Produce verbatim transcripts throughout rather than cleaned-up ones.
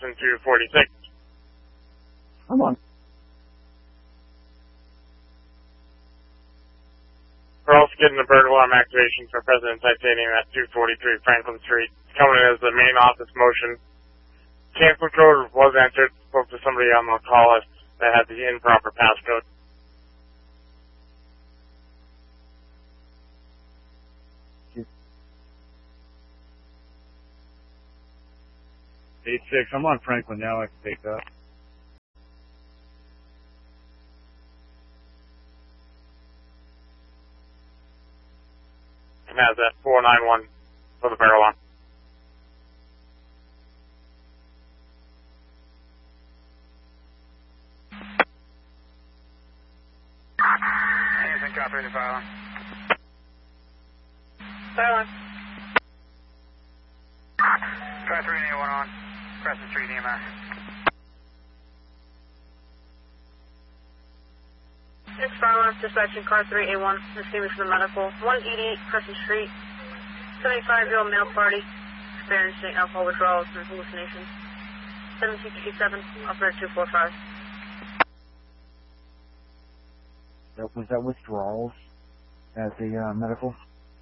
seven two forty-six. I'm on. We're also getting a bird alarm activation for President Titanium at two forty-three Franklin Street. It's coming in as the main office motion. Cancel code was entered. Spoke to somebody on the call list that had the improper passcode. eight six, I'm on Franklin now, I can take that. And has that four nine one for the bird alarm. Anything copy to fire alarm? Fire alarm. Try three eight one on. Crescent Street E M S. It's fire alarm, dispatching car three eight one, receiving for the medical. one eighty-eight Crescent Street, seventy-five-year-old male party, experiencing alcohol withdrawals and hallucinations. seventeen fifty-seven, operator two four five. That, was that withdrawals at the uh, medical?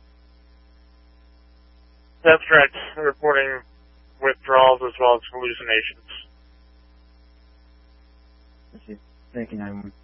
That's correct. Reporting withdrawals as well as hallucinations. Let's see. Thank you, nine one one.